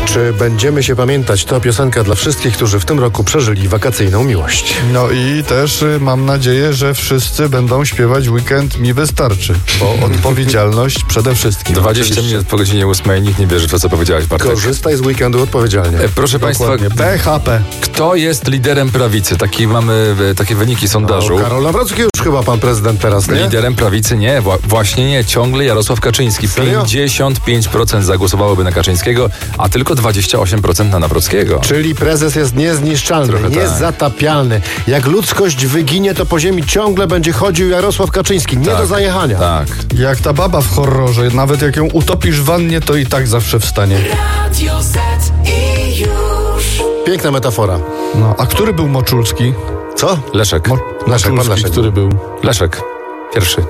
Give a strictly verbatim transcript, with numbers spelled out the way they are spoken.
Czy będziemy się pamiętać? To piosenka dla wszystkich, którzy w tym roku przeżyli wakacyjną miłość. No i też y, mam nadzieję, że wszyscy będą śpiewać Weekend mi wystarczy, bo odpowiedzialność przede wszystkim. dwadzieścia minut po godzinie ósmej, nikt nie wierzy w to, co powiedziałeś, Bartek. Korzystaj z weekendu odpowiedzialnie. E, proszę Państwa, P H P. kto jest liderem prawicy? Taki mamy e, takie wyniki sondażu. No, Karol Nawrocki już chyba pan prezydent teraz, nie? Liderem prawicy nie, wła- właśnie nie, ciągle Jarosław Kaczyński. Serio? pięćdziesiąt pięć procent zagłosowałoby na Kaczyńskiego, a tylko dwadzieścia osiem procent na Nawrockiego. Czyli prezes jest niezniszczalny, Trochę tak. niezatapialny. Jak ludzkość wyginie, to po ziemi ciągle będzie chodził Jarosław Kaczyński. Nie Tak, do zajechania. Tak. Jak ta baba w horrorze, nawet jak ją utopisz w wannie, to i tak zawsze wstanie. Radio Z i już. Piękna metafora. No, a który był Moczulski? Co? Leszek. Mo- Leszek, pan Moczulski, Leszek. który był? Leszek. Pierwszy.